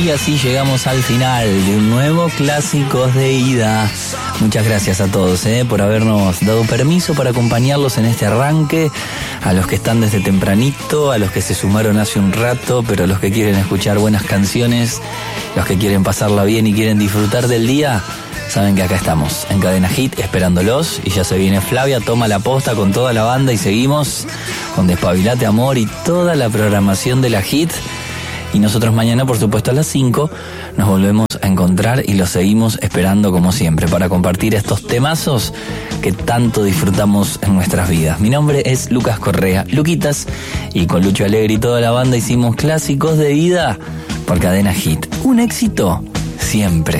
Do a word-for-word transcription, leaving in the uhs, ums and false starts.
Y así llegamos al final de un nuevo Clásicos de Ida. Muchas gracias a todos eh, por habernos dado permiso para acompañarlos en este arranque. A los que están desde tempranito, a los que se sumaron hace un rato, pero a los que quieren escuchar buenas canciones, los que quieren pasarla bien y quieren disfrutar del día, saben que acá estamos, en Cadena Hit, esperándolos. Y ya se viene Flavia, toma la posta con toda la banda y seguimos con Despabilate Amor y toda la programación de la Hit. Y nosotros mañana, por supuesto, a las cinco nos volvemos a encontrar y los seguimos esperando como siempre para compartir estos temazos que tanto disfrutamos en nuestras vidas. Mi nombre es Lucas Correa, Luquitas, y con Lucho Alegre y toda la banda hicimos Clásicos de Ida por Cadena Hit. Un éxito siempre.